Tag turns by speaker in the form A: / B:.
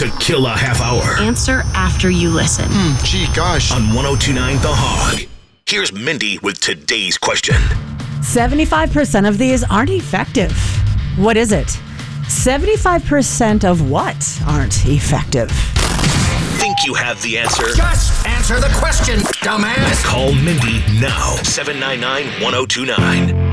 A: to kill a half hour.
B: Answer after you listen.
C: Gee, gosh.
A: On 102.9 The Hog. Here's Mindy with today's question.
D: 75% of these aren't effective. What is it? 75% of what aren't effective?
A: Think you have the answer?
E: Just answer the question, dumbass.
A: Call Mindy now. 799-1029.